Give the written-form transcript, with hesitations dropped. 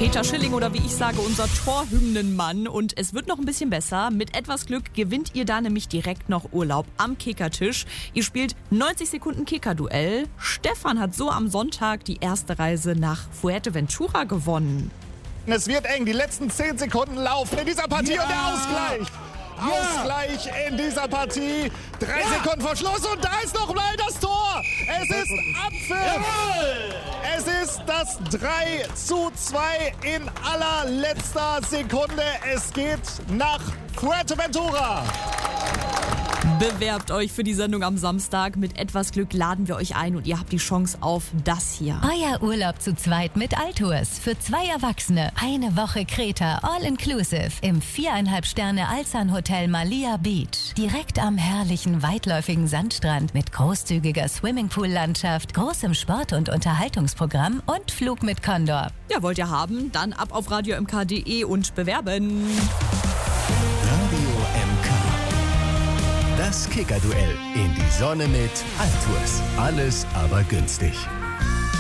Peter Schilling oder wie ich sage, unser Torhymnenmann. Und es wird noch ein bisschen besser. Mit etwas Glück gewinnt ihr da nämlich direkt noch Urlaub am Kickertisch. Ihr spielt 90 Sekunden Kicker-Duell. Stefan hat so am Sonntag die erste Reise nach Fuerteventura gewonnen. Es wird eng, die letzten 10 Sekunden laufen in dieser Partie und der Ausgleich. Ausgleich in dieser Partie. 3 Sekunden vor Schluss und da ist noch mal das Tor. Es ist Abpfiff. Es ist das 3:2 in allerletzter Sekunde. Es geht nach Fuerteventura. Bewerbt euch für die Sendung am Samstag. Mit etwas Glück laden wir euch ein und ihr habt die Chance auf das hier. Euer Urlaub zu zweit mit Altours. Für 2 Erwachsene. Eine Woche Kreta, all inclusive. Im 4,5 Sterne Alsan Hotel Malia Beach. Direkt am herrlichen, weitläufigen Sandstrand mit großzügiger Swimmingpool-Landschaft, großem Sport- und Unterhaltungsprogramm und Flug mit Condor. Ja, wollt ihr haben? Dann ab auf radio-mk.de und bewerben. Radio MK. Das Kicker-Duell in die Sonne mit Altours. Alles aber günstig.